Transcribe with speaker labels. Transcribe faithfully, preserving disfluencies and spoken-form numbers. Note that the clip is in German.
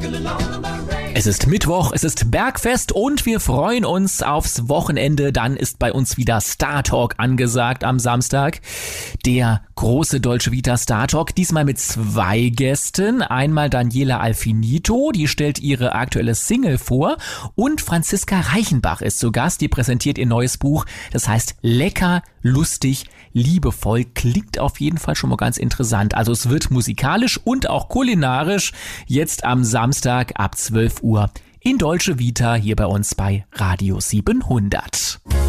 Speaker 1: Es ist Mittwoch, es ist Bergfest und wir freuen uns aufs Wochenende. Dann ist bei uns wieder Star Talk angesagt am Samstag. Der große Dolce Vita Star Talk, diesmal mit zwei Gästen. Einmal Daniela Alfinito, die stellt ihre aktuelle Single vor. Und Franziska Reichenbach ist zu Gast, die präsentiert ihr neues Buch. Das heißt Lecker, lustig, liebevoll. Klingt auf jeden Fall schon mal ganz interessant. Also es wird musikalisch und auch kulinarisch jetzt am Samstag ab zwölf Uhr in Dolce Vita hier bei uns bei Radio siebenhundert.